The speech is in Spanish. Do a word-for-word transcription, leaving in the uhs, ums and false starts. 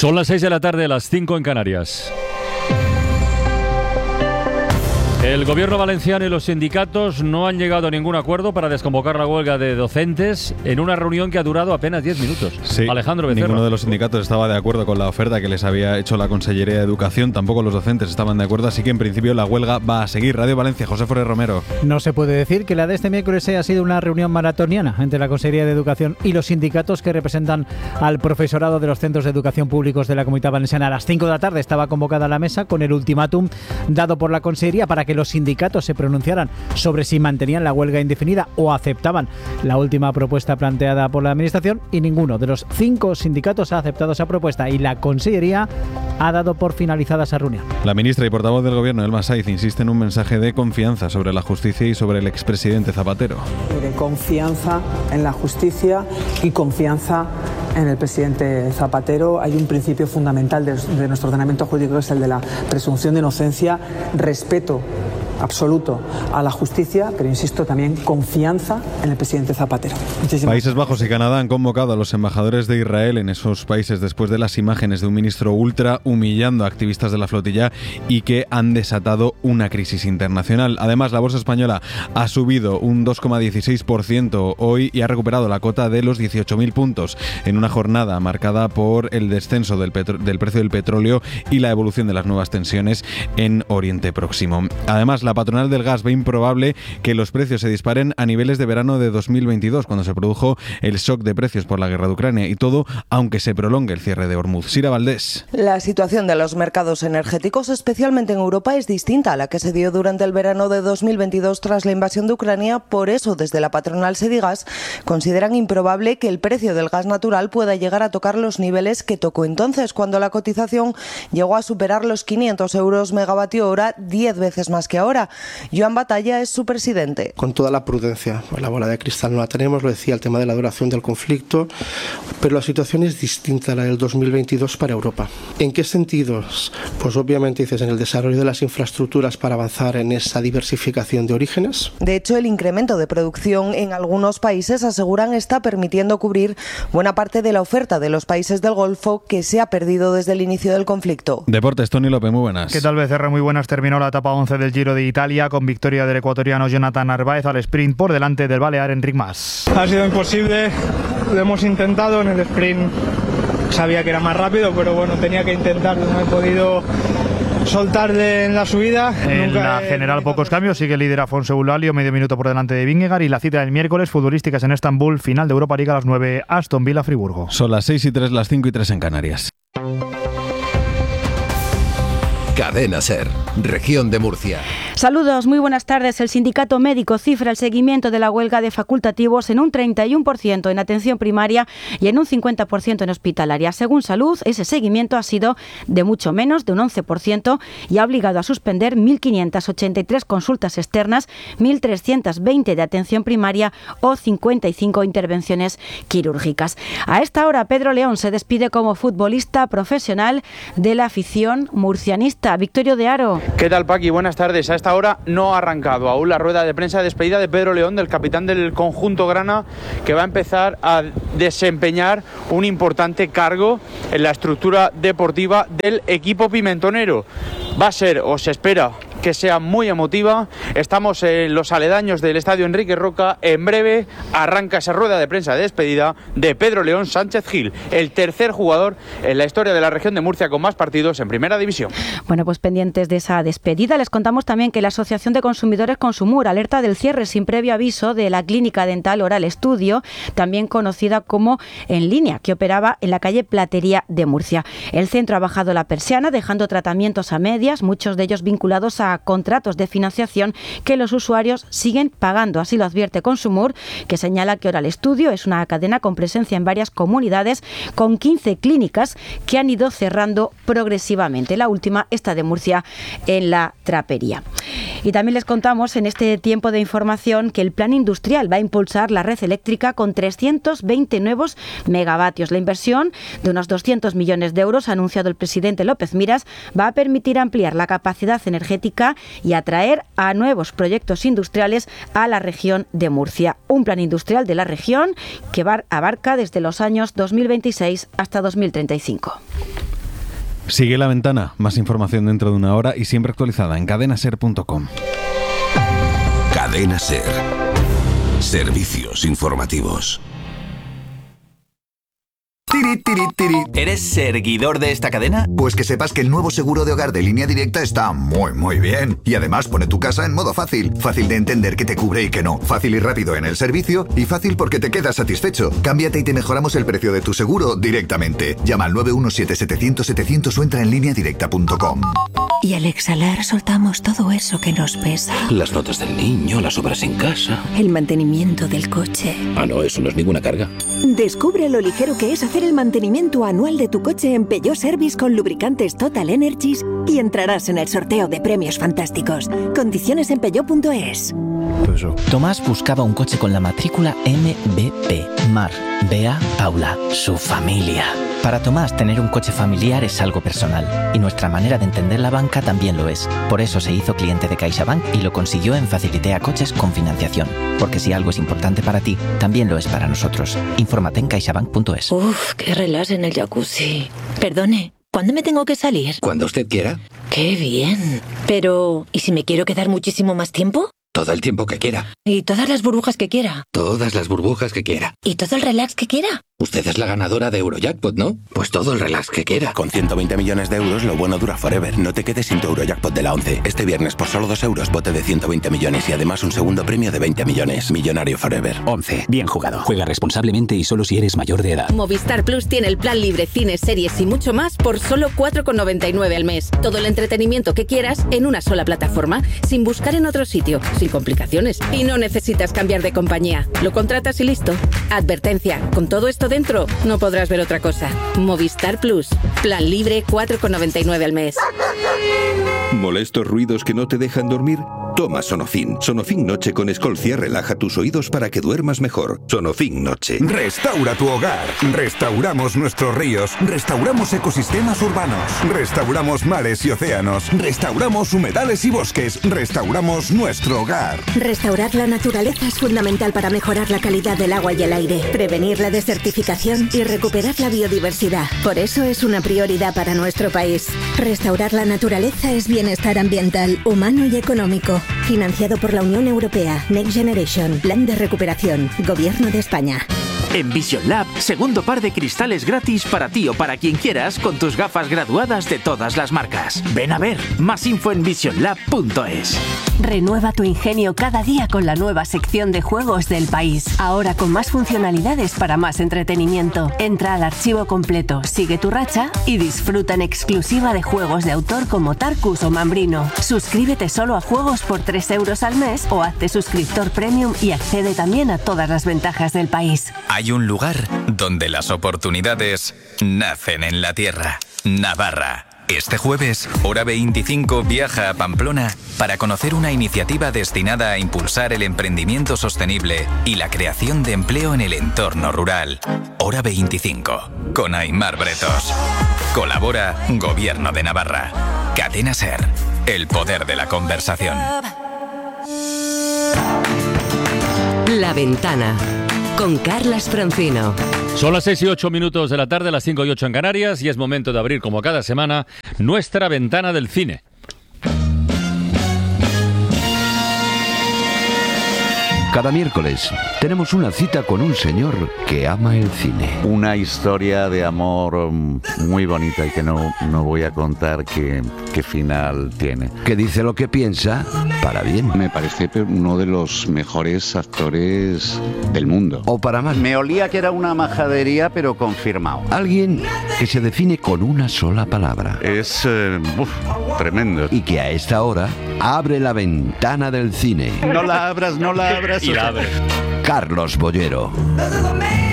Son las seis de la tarde, las cinco en Canarias. El gobierno valenciano y los sindicatos no han llegado a ningún acuerdo para desconvocar la huelga de docentes en una reunión que ha durado apenas diez minutos. Sí, Alejandro Becerra. Ninguno de los sindicatos estaba de acuerdo con la oferta que les había hecho la Consellería de Educación, tampoco los docentes estaban de acuerdo, así que en principio la huelga va a seguir. Radio Valencia, José Forés Romero. No se puede decir que la de este miércoles haya sido una reunión maratoniana entre la Consellería de Educación y los sindicatos que representan al profesorado de los centros de educación públicos de la Comunidad Valenciana. A las cinco de la tarde estaba convocada la mesa con el ultimátum dado por la Consellería para que los sindicatos se pronunciaran sobre si mantenían la huelga indefinida o aceptaban la última propuesta planteada por la Administración, y ninguno de los cinco sindicatos ha aceptado esa propuesta y la Consellería ha dado por finalizada esa reunión. La ministra y portavoz del Gobierno, Elma Saiz, insiste en un mensaje de confianza sobre la justicia y sobre el expresidente Zapatero. De confianza en la justicia y confianza en el presidente Zapatero. Hay un principio fundamental de, de nuestro ordenamiento jurídico, que es el de la presunción de inocencia, respeto absoluto a la justicia, pero insisto, también confianza en el presidente Zapatero. Muchísimas Países Bajos y Canadá han convocado a los embajadores de Israel en esos países después de las imágenes de un ministro ultra humillando a activistas de la flotilla y que han desatado una crisis internacional. Además, la bolsa española ha subido un dos coma dieciséis por ciento hoy y ha recuperado la cota de los dieciocho mil puntos en una jornada marcada por el descenso del, petro- del precio del petróleo y la evolución de las nuevas tensiones en Oriente Próximo. Además, la patronal del gas ve improbable que los precios se disparen a niveles de verano de dos mil veintidós, cuando se produjo el shock de precios por la guerra de Ucrania, y todo aunque se prolongue el cierre de Hormuz. Sira Valdés. La situación de los mercados energéticos, especialmente en Europa, es distinta a la que se dio durante el verano de dos mil veintidós tras la invasión de Ucrania. Por eso, desde la patronal Sedigas consideran improbable que el precio del gas natural pueda llegar a tocar los niveles que tocó entonces, cuando la cotización llegó a superar los quinientos euros megavatio hora, diez veces más que ahora. Joan Batalla es su presidente. Con toda la prudencia, pues la bola de cristal no la tenemos, lo decía, el tema de la duración del conflicto, pero la situación es distinta a la del dos mil veintidós para Europa. ¿En qué sentidos? Pues obviamente dices en el desarrollo de las infraestructuras para avanzar en esa diversificación de orígenes. De hecho, el incremento de producción en algunos países, aseguran, está permitiendo cubrir buena parte de la oferta de los países del Golfo que se ha perdido desde el inicio del conflicto. Deportes, Tony López, muy buenas. ¿Qué tal, Becerra? Muy buenas. Terminó la etapa once del Giro de Italia con victoria del ecuatoriano Jonathan Narváez al sprint por delante del balear Enric Mas. Ha sido imposible, lo hemos intentado en el sprint, sabía que era más rápido, pero bueno, tenía que intentar, no he podido soltar de, en la subida. En Nunca la he, general pocos cambios, sigue líder Afonso Eulalio, medio minuto por delante de Vingegaard, y la cita del miércoles, futbolísticas en Estambul, final de Europa League a las nueve, Aston Villa Friburgo. Son las seis y tres, las cinco y tres en Canarias. Cadena SER, Región de Murcia. Saludos, muy buenas tardes. El sindicato médico cifra el seguimiento de la huelga de facultativos en un treinta y uno por ciento en atención primaria y en un cincuenta por ciento en hospitalaria. Según Salud, ese seguimiento ha sido de mucho menos, de un once por ciento, y ha obligado a suspender mil quinientas ochenta y tres consultas externas, mil trescientas veinte de atención primaria o cincuenta y cinco intervenciones quirúrgicas. A esta hora, Pedro León se despide como futbolista profesional de la afición murcianista. Victorio de Aro. ¿Qué tal, Paqui? Buenas tardes. A esta hora no ha arrancado aún la rueda de prensa de despedida de Pedro León, del capitán del conjunto grana, que va a empezar a desempeñar un importante cargo en la estructura deportiva del equipo pimentonero. Va a ser, o se espera, que sea muy emotiva. Estamos en los aledaños del estadio Enrique Roca. En breve arranca esa rueda de prensa de despedida de Pedro León Sánchez Gil, el tercer jugador en la historia de la región de Murcia con más partidos en primera división. Bueno, pues pendientes de esa despedida, les contamos también que la Asociación de Consumidores Consumur alerta del cierre sin previo aviso de la clínica dental Oral Estudio, también conocida como En Línea, que operaba en la calle Platería de Murcia. El centro ha bajado la persiana, dejando tratamientos a medias, muchos de ellos vinculados a contratos de financiación que los usuarios siguen pagando. Así lo advierte Consumur, que señala que Oral Estudio es una cadena con presencia en varias comunidades, con quince clínicas que han ido cerrando progresivamente. La última, esta de Murcia, en la Trapería. Y también les contamos en este tiempo de información que el plan industrial va a impulsar la red eléctrica con trescientos veinte nuevos megavatios. La inversión de unos doscientos millones de euros, ha anunciado el presidente López Miras, va a permitir ampliar la capacidad energética y atraer a nuevos proyectos industriales a la región de Murcia. Un plan industrial de la región que abarca desde los años dos mil veintiséis hasta dos mil treinta y cinco. Sigue La Ventana, más información dentro de una hora y siempre actualizada en cadena ser punto com. Cadena Ser. Servicios informativos. Tiri, tiri, tiri. ¿Eres seguidor de esta cadena? Pues que sepas que el nuevo seguro de hogar de Línea Directa está muy, muy bien. Y además pone tu casa en modo fácil. Fácil de entender qué te cubre y qué no. Fácil y rápido en el servicio. Y fácil porque te quedas satisfecho. Cámbiate y te mejoramos el precio de tu seguro directamente. Llama al nueve uno siete setecientos setecientos o entra en línea directa punto com. Y al exhalar soltamos todo eso que nos pesa. Las notas del niño, las obras en casa. El mantenimiento del coche. Ah, no, eso no es ninguna carga. Descubre lo ligero que es hacer el mantenimiento anual de tu coche en Peugeot Service con lubricantes Total Energies y entrarás en el sorteo de premios fantásticos. Condiciones en peugeot punto es. Tomás buscaba un coche con la matrícula M B P. Mar, Bea, Paula, su familia. Para Tomás, tener un coche familiar es algo personal, y nuestra manera de entender la banca también lo es. Por eso se hizo cliente de CaixaBank y lo consiguió en Facilitea Coches con financiación. Porque si algo es importante para ti, también lo es para nosotros. Infórmate en caixabank punto es. Uf, qué relax en el jacuzzi. Perdone, ¿cuándo me tengo que salir? Cuando usted quiera. ¡Qué bien! Pero, ¿y si me quiero quedar muchísimo más tiempo? Todo el tiempo que quiera. ¿Y todas las burbujas que quiera? Todas las burbujas que quiera. ¿Y todo el relax que quiera? Usted es la ganadora de Eurojackpot, ¿no? Pues todo el relax que quiera. Con ciento veinte millones de euros, lo bueno dura forever. No te quedes sin tu Eurojackpot de la once. Este viernes, por solo dos euros, bote de ciento veinte millones y además un segundo premio de veinte millones. Millonario forever. once. Bien jugado. Juega responsablemente y solo si eres mayor de edad. Movistar Plus tiene el plan libre, cines, series y mucho más por solo cuatro con noventa y nueve al mes. Todo el entretenimiento que quieras en una sola plataforma, sin buscar en otro sitio, sin complicaciones. Y no necesitas cambiar de compañía. Lo contratas y listo. Advertencia, con todo esto dentro, no podrás ver otra cosa. Movistar Plus. Plan libre, cuatro con noventa y nueve al mes. ¿Molestos ruidos que no te dejan dormir? Toma Sonofin. Sonofin Noche con Escolcia relaja tus oídos para que duermas mejor. Sonofin Noche. Restaura tu hogar. Restauramos nuestros ríos. Restauramos ecosistemas urbanos. Restauramos mares y océanos. Restauramos humedales y bosques. Restauramos nuestro hogar. Restaurar la naturaleza es fundamental para mejorar la calidad del agua y el aire, prevenir la desertificación y recuperar la biodiversidad. Por eso es una prioridad para nuestro país. Restaurar la naturaleza es bienestar ambiental, humano y económico. Financiado por la Unión Europea. Next Generation. Plan de recuperación. Gobierno de España. En Vision Lab, segundo par de cristales gratis para ti o para quien quieras con tus gafas graduadas de todas las marcas. Ven a ver. Más info en vision lab punto es. Renueva tu ingenio cada día con la nueva sección de juegos del país. Ahora con más funcionalidades para más entretenimiento. Entra al archivo completo, sigue tu racha y disfruta en exclusiva de juegos de autor como Tarkus o Mambrino. Suscríbete solo a juegos por tres euros al mes o hazte suscriptor premium y accede también a todas las ventajas del país. Hay un lugar donde las oportunidades nacen en la tierra. Navarra. Este jueves, Hora veinticinco viaja a Pamplona para conocer una iniciativa destinada a impulsar el emprendimiento sostenible y la creación de empleo en el entorno rural. Hora veinticinco, con Aimar Bretos. Colabora Gobierno de Navarra. Cadena Ser, el poder de la conversación. La Ventana, con Carlas Francino. Son las seis y ocho minutos de la tarde, las cinco y ocho en Canarias, y es momento de abrir, como cada semana, nuestra ventana del cine. Cada miércoles tenemos una cita con un señor que ama el cine. Una historia de amor muy bonita y que no, no voy a contar qué, qué final tiene. Que dice lo que piensa para bien. Me parece uno de los mejores actores del mundo. O para mal. Me olía que era una majadería, pero confirmado. Alguien que se define con una sola palabra. Es eh, uf, tremendo. Y que a esta hora abre la ventana del cine. No la abras, no la abras. Y la abre. Carlos Bollero.